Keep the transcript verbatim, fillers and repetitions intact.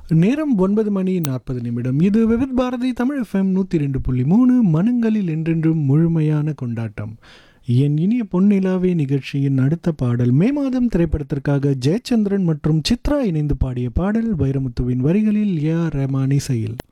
நேரம் ஒன்பது மணி நாற்பது நிமிடம். இது விவித் பாரதி தமிழ் எஃப்எம் நூற்றி ரெண்டு புள்ளி மூணு. மனங்களில் என்றென்றும் முழுமையான கொண்டாட்டம். என் இனிய பொன்னிலாவே நிகழ்ச்சியின் அடுத்த பாடல் மே மாதம் திரைப்படத்திற்காக ஜெயச்சந்திரன் மற்றும் சித்ரா இணைந்து பாடிய பாடல். வைரமுத்துவின் வரிகளில் ஏ ஆர் ரஹ்மான் இசையில்.